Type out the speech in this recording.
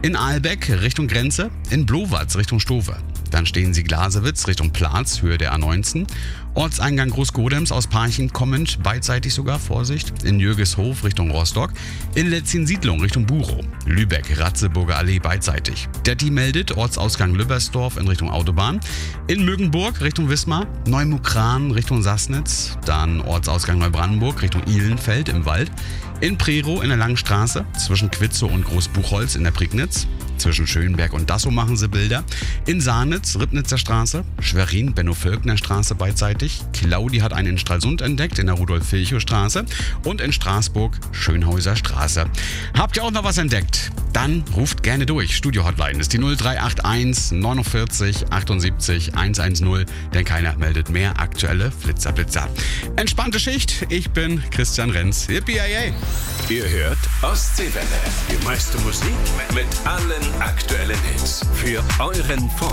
In Aalbeck Richtung Grenze, in Blowatz Richtung Stowe. Dann stehen Sie Glasewitz Richtung Platz, Höhe der A19. Ortseingang Großgodems aus Parching kommend, beidseitig sogar, Vorsicht. In Jürgeshof Richtung Rostock. In Letzin-Siedlung Richtung Buchow. Lübeck, Ratzeburger Allee beidseitig. Detti meldet Ortsausgang Lübbersdorf in Richtung Autobahn. In Mögenburg Richtung Wismar. Neumukran Richtung Sassnitz. Dann Ortsausgang Neubrandenburg Richtung Ihlenfeld im Wald. In Prerow in der Langen Straße. Zwischen Quitzow und Großbuchholz in der Prignitz. Zwischen Schönberg und Dassow machen sie Bilder. In Sahnitz, Ribnitzer Straße. Schwerin, Benno-Völkner Straße beidseitig. Claudi hat einen in Stralsund entdeckt, in der Rudolf-Virchow-Straße. Und in Straßburg, Schönhauser Straße. Habt ihr auch noch was entdeckt? Dann ruft gerne durch. Studio-Hotline ist die 0381 49 78 110, denn keiner meldet mehr aktuelle Flitzer. Entspannte Schicht, ich bin Christian Renz. Yippie-yay! Ihr hört Ostseewelle. Die meiste Musik mit allen aktuellen Hits. Für euren Vormittag.